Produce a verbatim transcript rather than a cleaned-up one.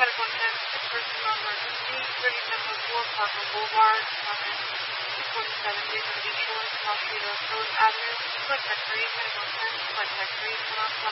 medical attention to person on emergency, thirty-seven oh four Parker Boulevard, apartment two forty-seven, Beacon Beach Shores, South Street Road, Avenue. Contact three, medical attention, contact three, turn off